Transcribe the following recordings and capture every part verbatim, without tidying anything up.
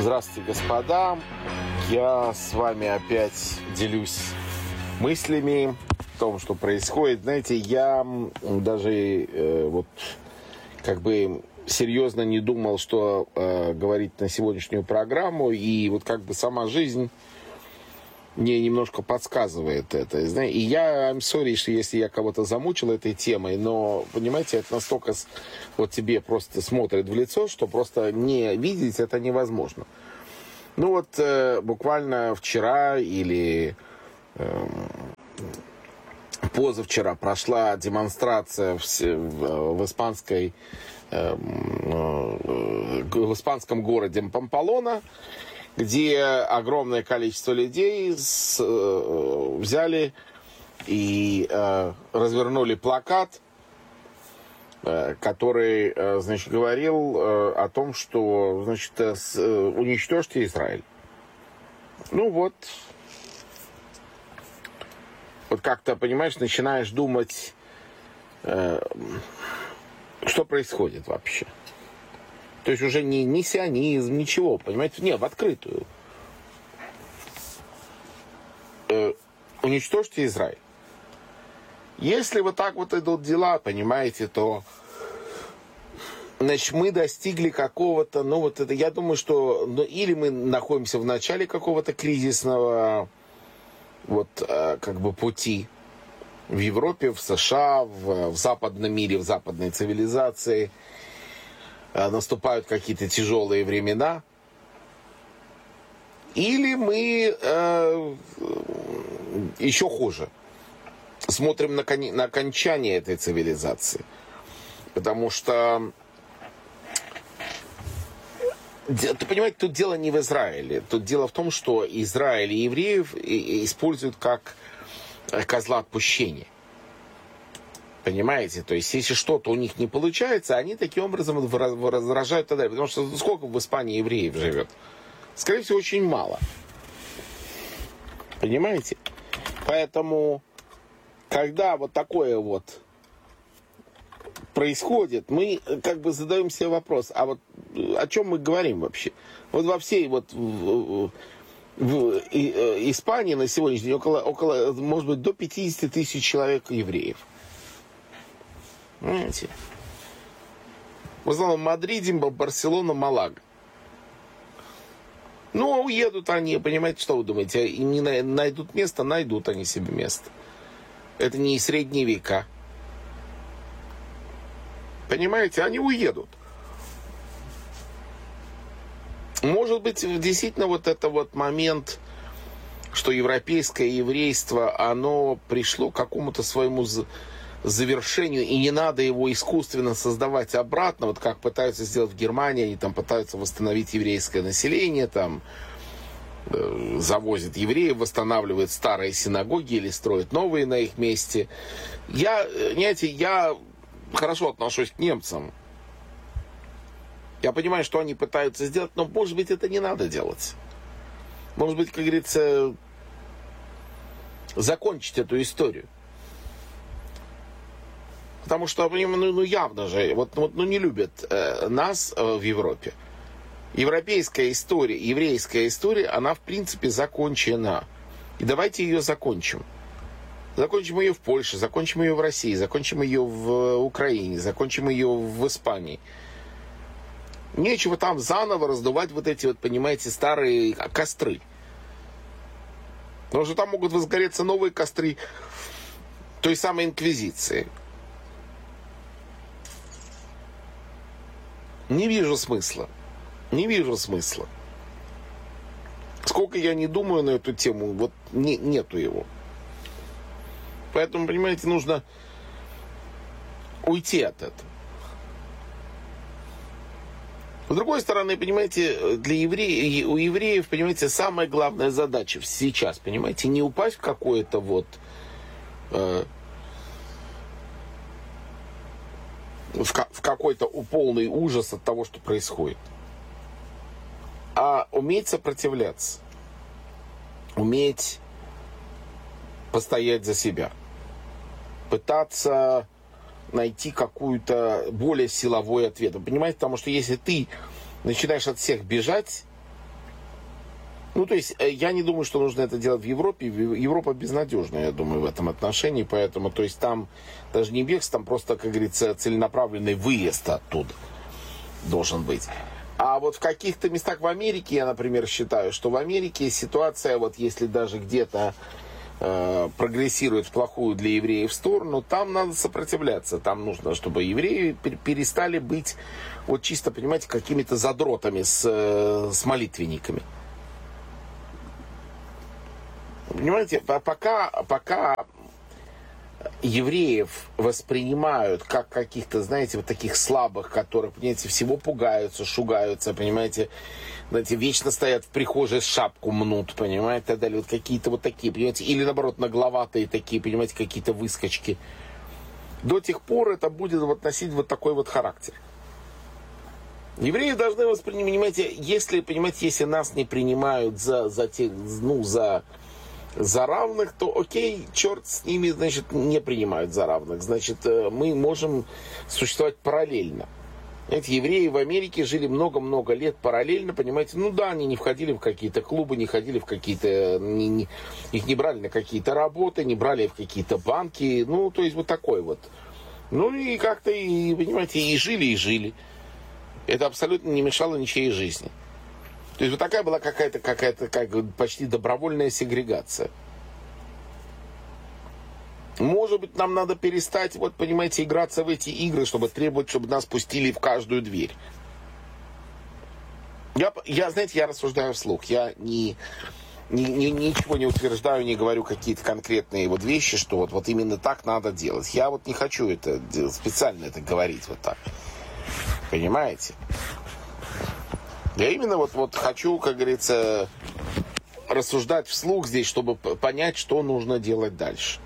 Здравствуйте, господа. Я с вами опять делюсь мыслями о том, что происходит. Знаете, я даже э, вот как бы серьезно не думал, что э, говорить на сегодняшнюю программу. И вот как бы сама жизнь мне немножко подсказывает это. И я, I'm sorry, что если я кого-то замучил этой темой, но, понимаете, это настолько вот тебе просто смотрит в лицо, что просто не видеть это невозможно. Ну вот э, буквально вчера или э, позавчера прошла демонстрация в, в, в испанской э, э, в испанском городе Памплона, где огромное количество людей с, э, взяли и э, развернули плакат, э, который, э, значит, говорил э, о том, что, значит, э, с, э, уничтожьте Израиль. Ну вот, вот как-то, понимаешь, начинаешь думать, э, что происходит вообще. То есть уже не, не сионизм, ничего, понимаете? Не, в открытую. Э, уничтожьте Израиль. Если вот так вот идут дела, понимаете, то значит, мы достигли какого-то, ну вот это, я думаю, что ну, или мы находимся в начале какого-то кризисного вот э, как бы пути в Европе, в США, в, в западном мире, в западной цивилизации. Наступают какие-то тяжелые времена, или мы э, еще хуже смотрим на, кон- на окончание этой цивилизации, потому что ты понимаете, тут дело не в Израиле, тут дело в том, что Израиль и евреев используют как козла отпущения. Понимаете? То есть, если что-то у них не получается, они таким образом возражают тогда. Потому что сколько в Испании евреев живет? Скорее всего, очень мало. Понимаете? Поэтому, когда вот такое вот происходит, мы как бы задаем себе вопрос, а вот о чем мы говорим вообще? Вот во всей вот в, в Испании на сегодняшний день около, около, может быть, до пятьдесят тысяч человек евреев. Понимаете? В основном Мадриде, Барселона, Малага. Ну, уедут они, понимаете, что вы думаете? Им не найдут место, найдут они себе место. Это не средние века. Понимаете, они уедут. Может быть, действительно, вот это вот момент, что европейское еврейство, оно пришло к какому-то своему завершению, и не надо его искусственно создавать обратно, вот как пытаются сделать в Германии, они там пытаются восстановить еврейское население, там э, завозят евреев, восстанавливают старые синагоги или строят новые на их месте. Я, знаете, я хорошо отношусь к немцам. Я понимаю, что они пытаются сделать, но, может быть, это не надо делать. Может быть, как говорится, закончить эту историю. Потому что, ну, ну явно же, вот, вот, ну, не любят э, нас э, в Европе. Европейская история, еврейская история, она, в принципе, закончена. И давайте ее закончим. Закончим ее в Польше, закончим ее в России, закончим ее в Украине, закончим ее в Испании. Нечего там заново раздувать вот эти, вот, понимаете, старые костры. Потому что там могут возгореться новые костры той самой инквизиции. Не вижу смысла. Не вижу смысла. Сколько я не думаю на эту тему, вот не, нету его. Поэтому, понимаете, нужно уйти от этого. С другой стороны, понимаете, для евреев, у евреев, понимаете, самая главная задача сейчас, понимаете, не упасть в какое-то вот э, в, в какой-то полный ужас от того, что происходит, а уметь сопротивляться, уметь постоять за себя, пытаться найти какую-то более силовой ответ. Вы понимаете, потому что если ты начинаешь от всех бежать, Ну, то есть, я не думаю, что нужно это делать в Европе. Европа безнадежная, я думаю, в этом отношении. Поэтому, то есть, там даже не бегство, там просто, как говорится, целенаправленный выезд оттуда должен быть. А вот в каких-то местах в Америке, я, например, считаю, что в Америке ситуация, вот если даже где-то э, прогрессирует в плохую для евреев сторону, там надо сопротивляться. Там нужно, чтобы евреи перестали быть, вот чисто, понимаете, какими-то задротами с, с молитвенниками. Понимаете, пока, пока евреев воспринимают как каких-то, знаете, вот таких слабых, которые, понимаете, всего пугаются, шугаются, понимаете, знаете, вечно стоят в прихожей, шапку мнут, понимаете, и так далее, вот какие-то вот такие, понимаете, или наоборот нагловатые такие, понимаете, какие-то выскочки. До тех пор это будет вот носить вот такой вот характер. Евреи должны воспринимать, понимаете, если, понимаете, если нас не принимают за, за тех, ну, за... за равных, то окей, черт с ними, значит, не принимают за равных. Значит, мы можем существовать параллельно. Знаете, евреи в Америке жили много-много лет параллельно, понимаете, ну да, они не входили в какие-то клубы, не ходили в какие-то, не, не, их не брали на какие-то работы, не брали в какие-то банки, ну, то есть вот такой вот. Ну и как-то, и, понимаете, и жили, и жили. Это абсолютно не мешало ничьей жизни. То есть вот такая была какая-то, какая-то как, почти добровольная сегрегация. Может быть, нам надо перестать, вот, понимаете, играться в эти игры, чтобы требовать, чтобы нас пустили в каждую дверь. Я, я знаете, я рассуждаю вслух. Я не, не, не, ничего не утверждаю, не говорю какие-то конкретные вот вещи, что вот, вот именно так надо делать. Я вот не хочу это специально это говорить вот так. Понимаете? Я именно вот, вот хочу, как говорится, рассуждать вслух здесь, чтобы понять, что нужно делать дальше.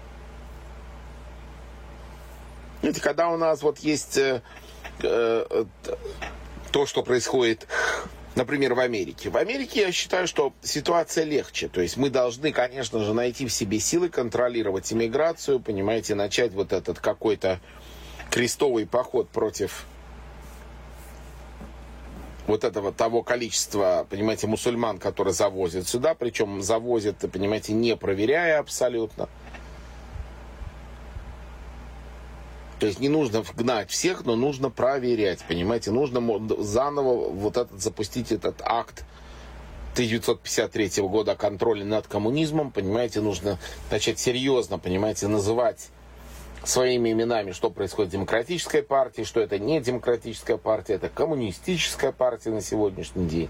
Видите, когда у нас вот есть э, э, то, что происходит, например, в Америке. В Америке я считаю, что ситуация легче. То есть мы должны, конечно же, найти в себе силы контролировать иммиграцию, понимаете, начать вот этот какой-то крестовый поход против вот этого того количества, понимаете, мусульман, которые завозят сюда, причем завозят, понимаете, не проверяя абсолютно. То есть не нужно гнать всех, но нужно проверять, понимаете, нужно заново вот этот, запустить этот акт тысяча девятьсот пятьдесят третьего года о контроле над коммунизмом, понимаете, нужно начать серьезно, понимаете, называть своими именами, что происходит в демократической партии, что это не демократическая партия, это коммунистическая партия на сегодняшний день.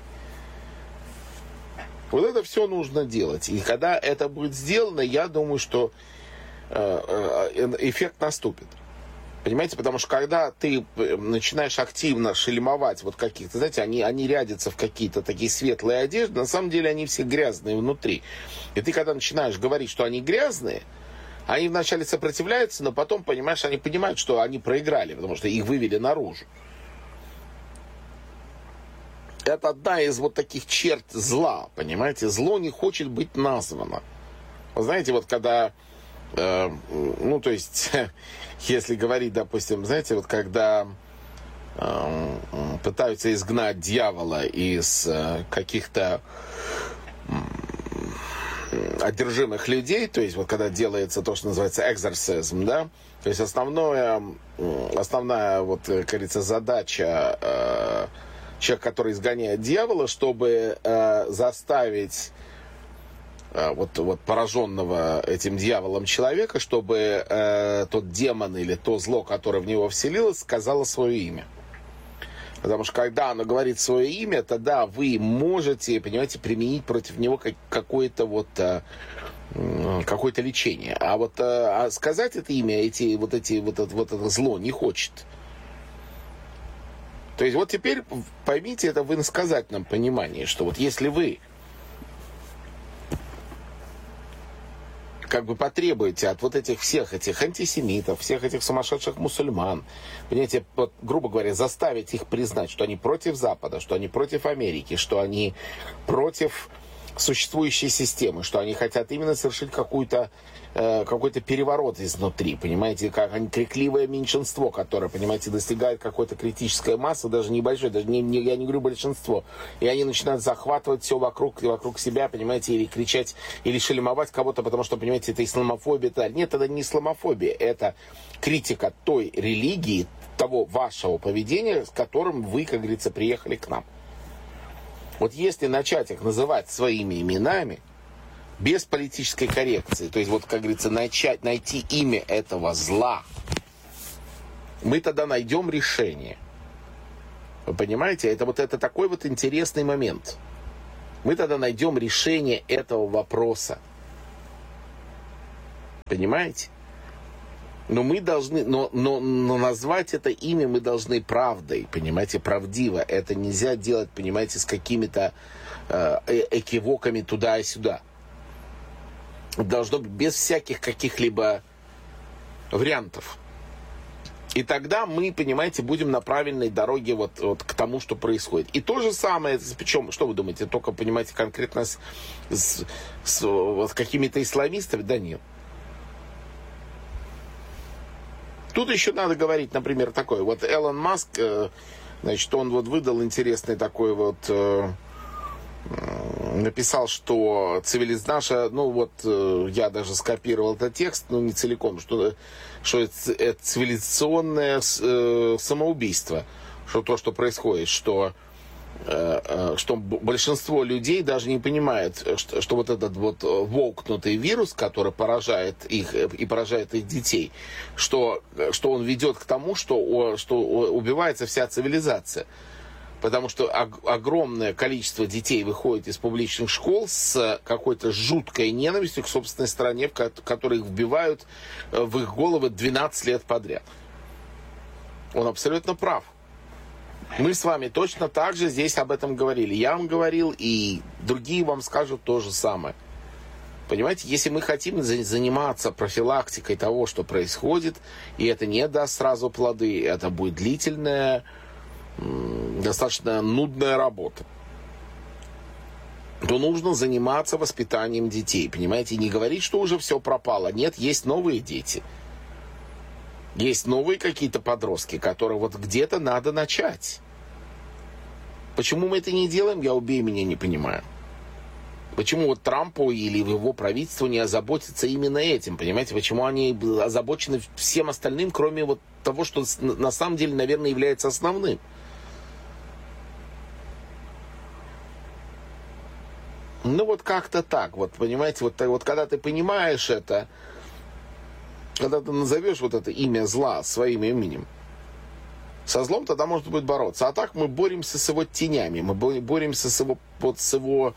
Вот это все нужно делать. И когда это будет сделано, я думаю, что эффект наступит. Понимаете, потому что когда ты начинаешь активно шельмовать вот каких-то, знаете, они, они рядятся в какие-то такие светлые одежды, на самом деле они все грязные внутри. И ты когда начинаешь говорить, что они грязные, они вначале сопротивляются, но потом, понимаешь, они понимают, что они проиграли, потому что их вывели наружу. Это одна из вот таких черт зла, понимаете? Зло не хочет быть названо. Вы знаете, вот когда, э, ну, то есть, если говорить, допустим, знаете, вот когда э, пытаются изгнать дьявола из э, каких-то одержимых людей, то есть вот когда делается то, что называется экзорцизм, да, то есть основное, основная вот, как говорится, задача э, человека, который изгоняет дьявола, чтобы э, заставить э, вот, вот пораженного этим дьяволом человека, чтобы э, тот демон или то зло, которое в него вселилось, сказало свое имя. Потому что когда оно говорит свое имя, тогда вы можете, понимаете, применить против него какое-то вот какое-то лечение. А вот а сказать это имя, эти, вот, эти, вот, это, вот это зло не хочет. То есть вот теперь поймите это в иносказательном понимании, что вот если вы как бы потребуете от вот этих всех этих антисемитов, всех этих сумасшедших мусульман, понимаете, вот, грубо говоря, заставить их признать, что они против Запада, что они против Америки, что они против существующей системы, что они хотят именно совершить какую-то, э, какой-то переворот изнутри, понимаете, как они крикливое меньшинство, которое, понимаете, достигает какой-то критической массы, даже небольшой, даже не, не, я не говорю большинство, и они начинают захватывать все вокруг, вокруг себя, понимаете, или кричать, или шельмовать кого-то, потому что, понимаете, это исламофобия. Это... Нет, это не исламофобия, это критика той религии, того вашего поведения, с которым вы, как говорится, приехали к нам. Вот если начать их называть своими именами, без политической коррекции, то есть, вот, как говорится, начать, найти имя этого зла, мы тогда найдем решение. Вы понимаете? Это вот это такой вот интересный момент. Мы тогда найдем решение этого вопроса. Понимаете? Но мы должны, но, но, но назвать это имя мы должны правдой, понимаете, правдиво. Это нельзя делать, понимаете, с какими-то э, экивоками туда и сюда. Должно быть без всяких каких-либо вариантов. И тогда мы, понимаете, будем на правильной дороге вот, вот к тому, что происходит. И то же самое, причем, что вы думаете, только, понимаете, конкретно с, с, с вот, какими-то исламистами? Да нет. Тут еще надо говорить, например, такое. Вот Элон Маск, э, значит, он вот выдал интересный такой вот, э, э, написал, что цивилизация наша, ну вот, э, я даже скопировал этот текст, но не целиком, что, что это, это цивилизационное э, самоубийство, что то, что происходит, что, э, э, что большинство людей даже не понимает, что, что вот этот вот волкнутый вирус, который поражает их и поражает их детей, что, что он ведет к тому, что, что убивается вся цивилизация. Потому что огромное количество детей выходит из публичных школ с какой-то жуткой ненавистью к собственной стране, в которой их вбивают в их головы двенадцать лет подряд. Он абсолютно прав. Мы с вами точно так же здесь об этом говорили. Я вам говорил, и другие вам скажут то же самое. Понимаете, если мы хотим заниматься профилактикой того, что происходит, и это не даст сразу плоды, это будет длительная, достаточно нудная работа, то нужно заниматься воспитанием детей. Понимаете, и не говорить, что уже все пропало. Нет, есть новые дети. Есть новые какие-то подростки, которые вот где-то надо начать. Почему мы это не делаем, я убей меня не понимаю. Почему вот Трампу или его правительству не озаботиться именно этим, понимаете? Почему они озабочены всем остальным, кроме вот того, что на самом деле, наверное, является основным? Ну вот как-то так, вот понимаете, вот, вот когда ты понимаешь это, когда ты назовешь вот это имя зла своим именем, со злом тогда можно будет бороться. А так мы боремся с его тенями, мы боремся с его, вот, с его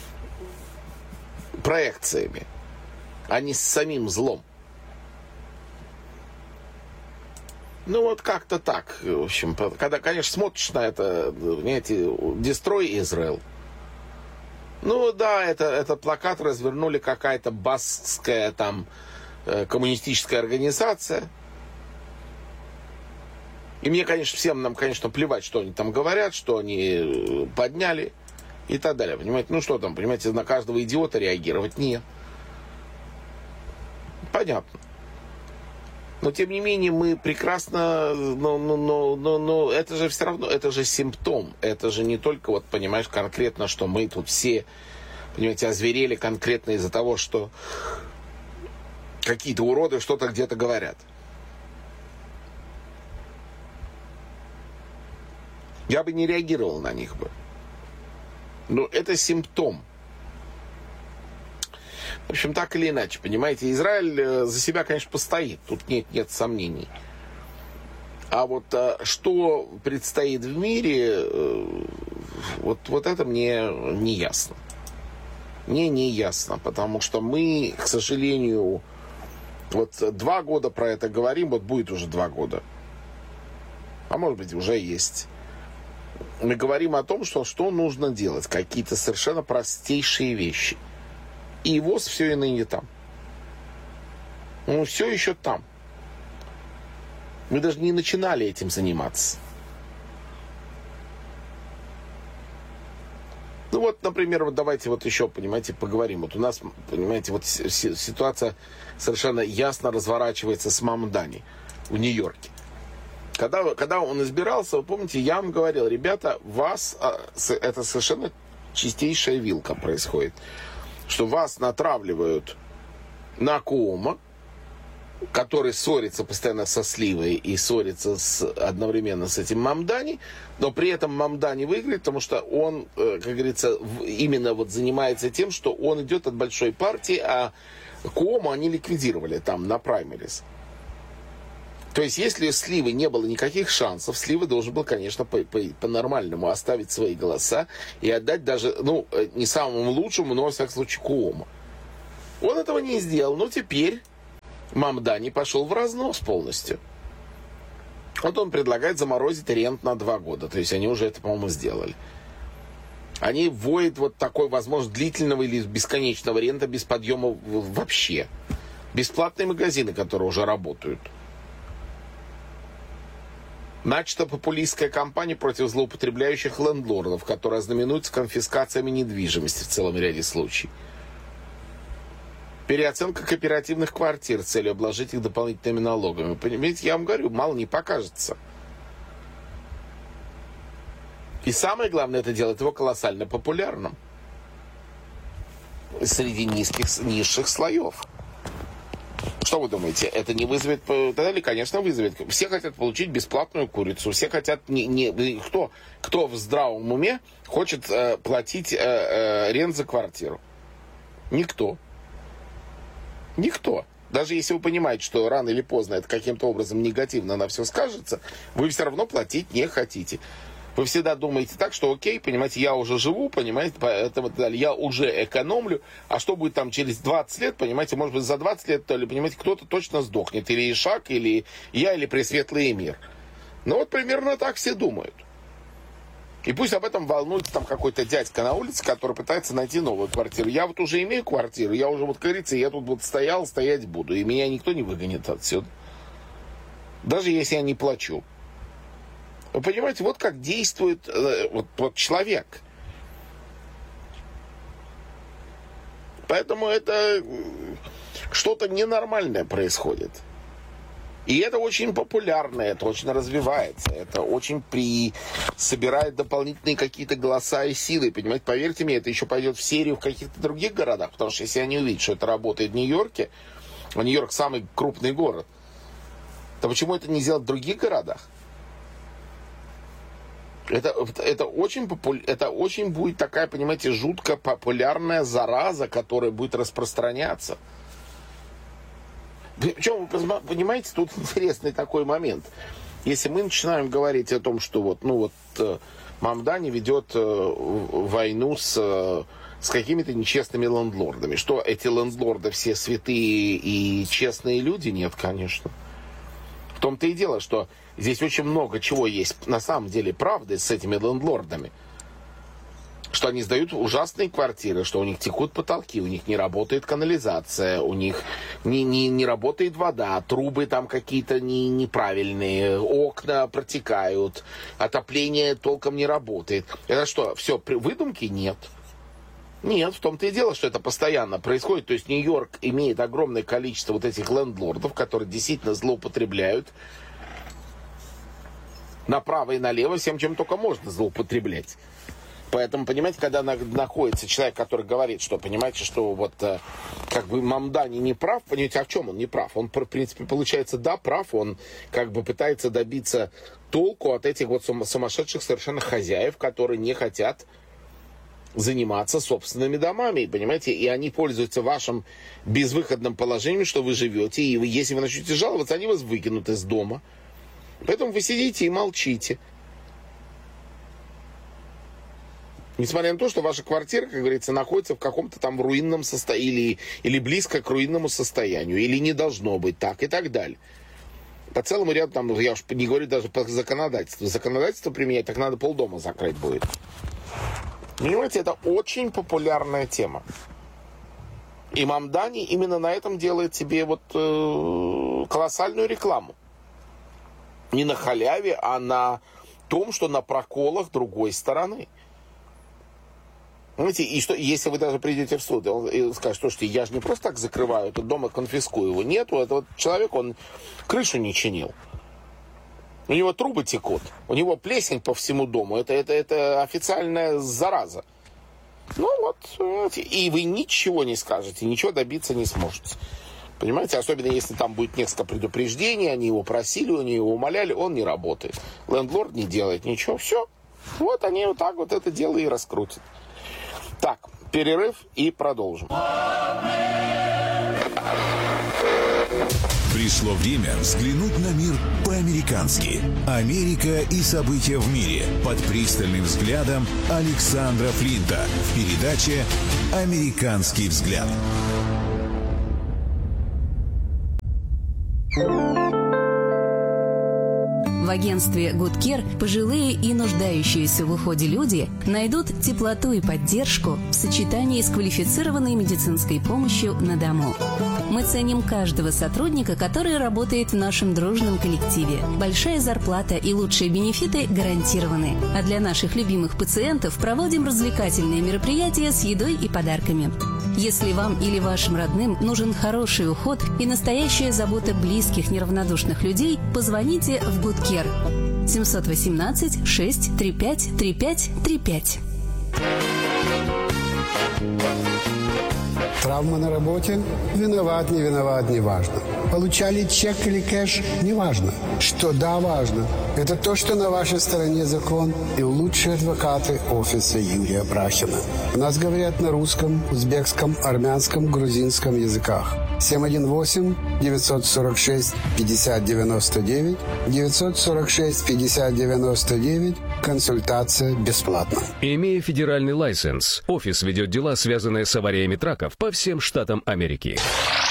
проекциями, а не с самим злом. Ну вот как-то так, в общем, когда, конечно, смотришь на это, знаете, Destroy Israel. Ну да, это, этот плакат развернули какая-то баскская там коммунистическая организация. И мне, конечно, всем нам, конечно, плевать, что они там говорят, что они подняли и так далее. Понимаете, ну что там, понимаете, на каждого идиота реагировать? Нет. Понятно. Но, тем не менее, мы прекрасно, но, но, но, но, но это же все равно, это же симптом. Это же не только, вот, понимаешь, конкретно, что мы тут все, понимаете, озверели конкретно из-за того, что какие-то уроды что-то где-то говорят. Я бы не реагировал на них бы. Но это симптом. В общем, так или иначе, понимаете, Израиль за себя, конечно, постоит. Тут нет, нет сомнений. А вот что предстоит в мире, вот, вот это мне не ясно. Мне не ясно, потому что мы, к сожалению, вот два года про это говорим, вот будет уже два года. А может быть, уже есть. Мы говорим о том, что, что нужно делать. Какие-то совершенно простейшие вещи. И ВОЗ все и ныне там. Он все еще там. Мы даже не начинали этим заниматься. Ну вот, например, вот давайте вот еще, понимаете, поговорим. Вот у нас, понимаете, вот ситуация совершенно ясно разворачивается с Мамдани в Нью-Йорке. Когда, когда он избирался, вы помните, я вам говорил, ребята, вас, это совершенно чистейшая вилка происходит, что вас натравливают на Куума, который ссорится постоянно со Сливой и ссорится с, одновременно с этим Мамдани, но при этом Мамдани выиграет, потому что он, как говорится, именно вот занимается тем, что он идет от большой партии, а Куому они ликвидировали там на праймерис. То есть, если у Сливы не было никаких шансов, Слива должен был, конечно, по- по- по-нормальному оставить свои голоса и отдать даже, ну, не самому лучшему, но, во всяком случае, Куому. Он этого не сделал, но теперь Мамдани пошел в разнос полностью. Вот он предлагает заморозить рент на два года. То есть они уже это, по-моему, сделали. Они вводят вот такой возможность длительного или бесконечного рента без подъема вообще. Бесплатные магазины, которые уже работают. Начата популистская кампания против злоупотребляющих лендлордов, которая знаменуется конфискациями недвижимости в целом ряде случаев. Переоценка кооперативных квартир с целью обложить их дополнительными налогами. Понимаете, я вам говорю, мало не покажется. И самое главное, это делает его колоссально популярным среди низких, низших слоев. Что вы думаете, это не вызовет... Тогда, конечно, вызовет. Все хотят получить бесплатную курицу. Все хотят... Не, не, кто, кто в здравом уме хочет э, платить э, э, рент за квартиру? Никто. Никто. Даже если вы понимаете, что рано или поздно это каким-то образом негативно на все скажется, вы все равно платить не хотите. Вы всегда думаете так, что окей, понимаете, я уже живу, понимаете, поэтому я уже экономлю, а что будет там через двадцать лет, понимаете, может быть за двадцать лет, то ли, понимаете, кто-то точно сдохнет, или Ишак, или я, или Пресветлый Эмир. Ну вот примерно так все думают. И пусть об этом волнуется там какой-то дядька на улице, который пытается найти новую квартиру. Я вот уже имею квартиру, я уже, вот, как говорится, я тут вот стоял, стоять буду, и меня никто не выгонит отсюда. Даже если я не плачу. Вы понимаете, вот как действует э, вот, вот человек. Поэтому это что-то ненормальное происходит. И это очень популярно, это очень развивается, это очень при... собирает дополнительные какие-то голоса и силы. Понимаете, поверьте мне, это еще пойдет в серию в каких-то других городах, потому что если они увидят, что это работает в Нью-Йорке, а Нью-Йорк самый крупный город, то почему это не сделать в других городах? Это, это, очень попу... это очень будет такая, понимаете, жутко популярная зараза, которая будет распространяться. Причем, вы понимаете, тут интересный такой момент. Если мы начинаем говорить о том, что вот, ну вот э, Мамдани ведет э, войну с, э, с какими-то нечестными лендлордами, что эти лендлорды все святые и честные люди? Нет, конечно. В том-то и дело, что здесь очень много чего есть на самом деле правды с этими лендлордами. Что они сдают ужасные квартиры, что у них текут потолки, у них не работает канализация, у них не, не, не работает вода, трубы там какие-то не, неправильные, окна протекают, отопление толком не работает. Это что, все выдумки? Нет. Нет, в том-то и дело, что это постоянно происходит. То есть Нью-Йорк имеет огромное количество вот этих лендлордов, которые действительно злоупотребляют направо и налево всем, чем только можно злоупотреблять. Поэтому, понимаете, когда находится человек, который говорит, что, понимаете, что вот как бы Мамдани не прав, понимаете, а в чем он не прав? Он, в принципе, получается, да, прав, он как бы пытается добиться толку от этих вот сумасшедших совершенно хозяев, которые не хотят заниматься собственными домами, понимаете, и они пользуются вашим безвыходным положением, что вы живете, и вы, если вы начнете жаловаться, они вас выкинут из дома. Поэтому вы сидите и молчите. Несмотря на то, что ваша квартира, как говорится, находится в каком-то там руинном состоянии, или, или близко к руинному состоянию, или не должно быть так, и так далее. По целому ряду, там, я уж не говорю даже по законодательству. Законодательство применять, так надо полдома закрыть будет. Понимаете, это очень популярная тема. И Мамдани именно на этом делает себе вот э, колоссальную рекламу. Не на халяве, а на том, что на проколах другой стороны. Понимаете, и что, если вы даже придете в суд, он и скажет, слушайте, я же не просто так закрываю этот дом и конфискую его. Нет, это вот человек, он крышу не чинил. У него трубы текут, у него плесень по всему дому. Это, это, это официальная зараза. Ну вот, понимаете, и вы ничего не скажете, ничего добиться не сможете. Понимаете, особенно если там будет несколько предупреждений, они его просили, они его умоляли, он не работает. Лендлорд не делает ничего, все. Вот они вот так вот это дело и раскрутят. Так, перерыв и продолжим. Пришло время взглянуть на мир по-американски. Америка и события в мире под пристальным взглядом Александра Флинта в передаче «Американский взгляд». В агентстве Good Care пожилые и нуждающиеся в уходе люди найдут теплоту и поддержку в сочетании с квалифицированной медицинской помощью на дому. Мы ценим каждого сотрудника, который работает в нашем дружном коллективе. Большая зарплата и лучшие бенефиты гарантированы. А для наших любимых пациентов проводим развлекательные мероприятия с едой и подарками. Если вам или вашим родным нужен хороший уход и настоящая забота близких, неравнодушных людей, позвоните в Good Care семь один восемь шесть три пять три пять три пять. Травма на работе? Виноват, не виноват, не важно. Получали чек или кэш? Не важно. Что да, важно. Это то, что на вашей стороне закон и лучшие адвокаты офиса Юрия Брахина. У нас говорят на русском, узбекском, армянском, грузинском языках. семь один восемь девятьсот сорок шесть пятьдесят девяносто девять девятьсот сорок шесть пятьдесят девяносто девять. Консультация бесплатна. Имея федеральный лайсенс, офис ведет дела, связанные с авариями траков по всем штатам Америки.